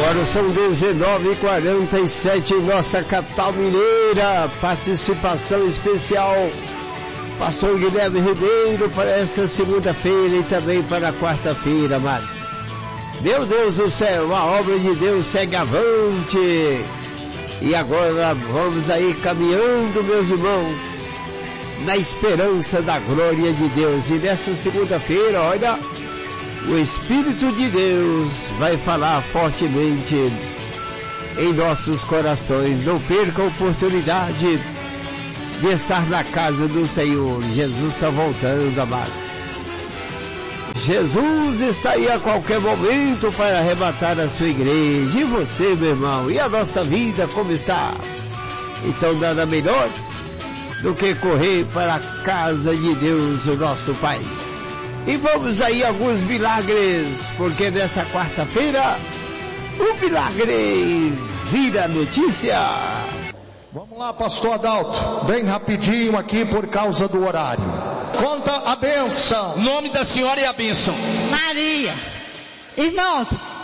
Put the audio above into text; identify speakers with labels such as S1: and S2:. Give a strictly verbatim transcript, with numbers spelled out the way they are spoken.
S1: Agora são dezenove e quarenta e sete em nossa capital mineira. Participação especial Pastor Guilherme Ribeiro para essa segunda-feira e também para quarta-feira, mas meu Deus do céu, a obra de Deus segue avante. E agora vamos aí caminhando, meus irmãos, na esperança da glória de Deus. E nessa segunda-feira, olha, o Espírito de Deus vai falar fortemente em nossos corações. Não perca a oportunidade de estar na casa do Senhor. Jesus está voltando, amados. Jesus está aí a qualquer momento para arrebatar a sua igreja. E você, meu irmão, e a nossa vida como está? Então nada melhor do que correr para a casa de Deus, o nosso Pai. E vamos aí a alguns milagres, porque nessa quarta-feira o milagre vira notícia.
S2: Vamos lá, pastor Adalto, bem rapidinho aqui por causa do horário. Conta a bênção.
S3: Nome da senhora e a bênção.
S4: Maria. Irmãos,